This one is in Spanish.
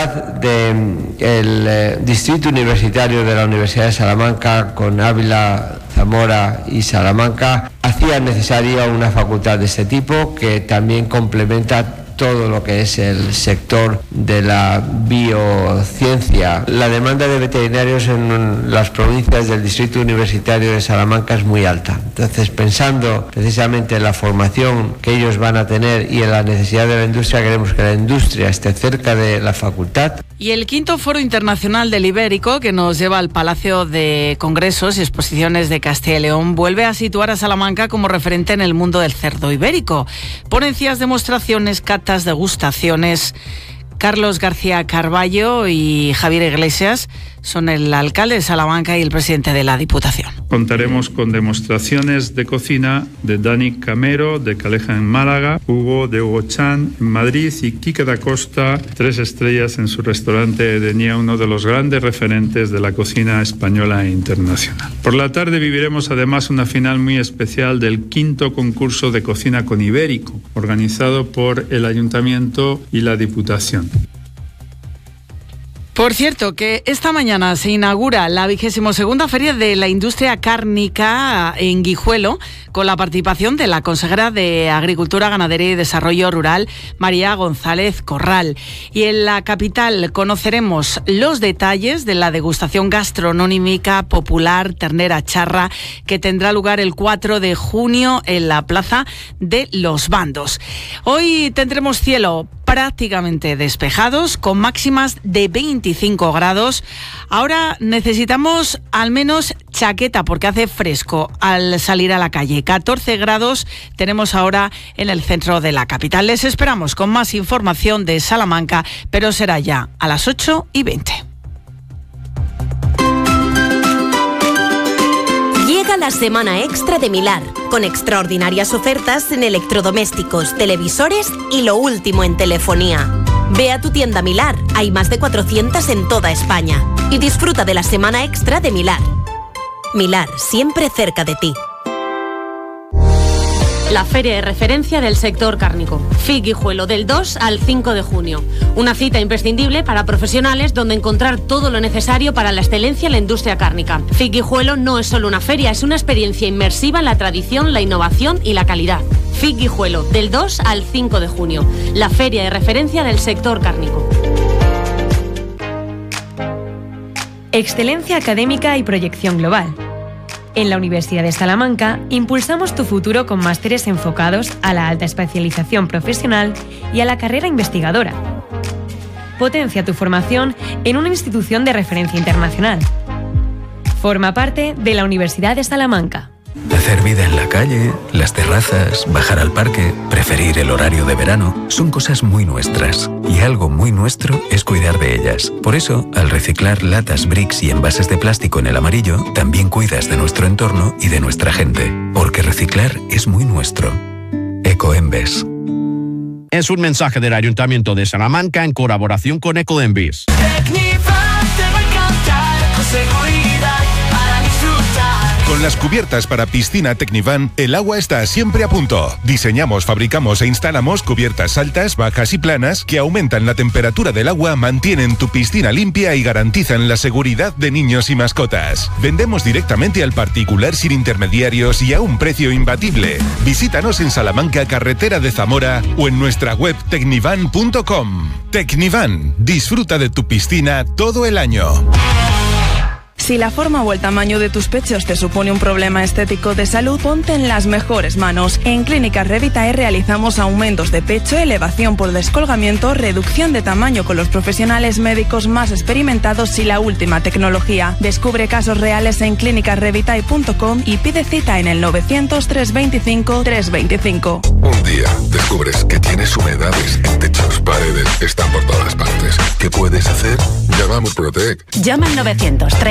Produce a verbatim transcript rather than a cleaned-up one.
unidad del eh, Distrito Universitario de la Universidad de Salamanca con Ávila, Zamora y Salamanca hacía necesaria una facultad de este tipo que también complementa todo lo que es el sector de la biociencia. La demanda de veterinarios en las provincias del Distrito Universitario de Salamanca es muy alta. Entonces, pensando precisamente en la formación que ellos van a tener y en la necesidad de la industria, queremos que la industria esté cerca de la facultad. Y el quinto Foro Internacional del Ibérico, que nos lleva al Palacio de Congresos y Exposiciones de Castilla y León, vuelve a situar a Salamanca como referente en el mundo del cerdo ibérico. Ponencias, demostraciones, catas, degustaciones. Carlos García Carballo y Javier Iglesias son el alcalde de Salamanca y el presidente de la Diputación. Contaremos con demostraciones de cocina de Dani Camero, de Caleja en Málaga, Hugo de Hugo Chan en Madrid y Quique da Costa, tres estrellas en su restaurante Edenia, uno de los grandes referentes de la cocina española e internacional. Por la tarde viviremos además una final muy especial del quinto concurso de cocina con ibérico, organizado por el Ayuntamiento y la Diputación. Por cierto, que esta mañana se inaugura la vigésimo segunda Feria de la Industria Cárnica en Guijuelo, con la participación de la consejera de Agricultura, Ganadería y Desarrollo Rural, María González Corral. Y en la capital conoceremos los detalles de la degustación gastronómica popular Ternera Charra, que tendrá lugar el cuatro de junio en la Plaza de los Bandos. Hoy tendremos cielo prácticamente despejados, con máximas de veinticinco grados. Ahora necesitamos al menos chaqueta porque hace fresco al salir a la calle. catorce grados tenemos ahora en el centro de la capital. Les esperamos con más información de Salamanca, pero será ya a las ocho y veinte. Llega la semana extra de Milar, con extraordinarias ofertas en electrodomésticos, televisores y lo último en telefonía. Ve a tu tienda Milar, hay más de cuatrocientas en toda España. Y disfruta de la semana extra de Milar. Milar, siempre cerca de ti. La feria de referencia del sector cárnico. F I C Guijuelo, del dos al cinco de junio. Una cita imprescindible para profesionales donde encontrar todo lo necesario para la excelencia en la industria cárnica. F I C Guijuelo no es solo una feria, es una experiencia inmersiva en la tradición, la innovación y la calidad. F I C Guijuelo, del dos al cinco de junio. La feria de referencia del sector cárnico. Excelencia académica y proyección global. En la Universidad de Salamanca impulsamos tu futuro con másteres enfocados a la alta especialización profesional y a la carrera investigadora. Potencia tu formación en una institución de referencia internacional. Forma parte de la Universidad de Salamanca. Hacer vida en la calle, las terrazas, bajar al parque, preferir el horario de verano, son cosas muy nuestras. Y algo muy nuestro es cuidar de ellas. Por eso, al reciclar latas, bricks y envases de plástico en el amarillo, también cuidas de nuestro entorno y de nuestra gente. Porque reciclar es muy nuestro. Ecoembes. Es un mensaje del Ayuntamiento de Salamanca en colaboración con Ecoembes. Con las cubiertas para piscina Tecnivan, el agua está siempre a punto. Diseñamos, fabricamos e instalamos cubiertas altas, bajas y planas que aumentan la temperatura del agua, mantienen tu piscina limpia y garantizan la seguridad de niños y mascotas. Vendemos directamente al particular sin intermediarios y a un precio imbatible. Visítanos en Salamanca, carretera de Zamora, o en nuestra web tecnivan punto com. Tecnivan, disfruta de tu piscina todo el año. Si la forma o el tamaño de tus pechos te supone un problema estético de salud, ponte en las mejores manos. En Clínicas Revitae realizamos aumentos de pecho, elevación por descolgamiento, reducción de tamaño con los profesionales médicos más experimentados y la última tecnología. Descubre casos reales en clínicas revitae punto com y pide cita en el novecientos, trescientos veinticinco, trescientos veinticinco. Un día descubres que tienes humedades en techos, paredes, están por todas partes. ¿Qué puedes hacer? Llama a Murprotec. Llama al novecientos,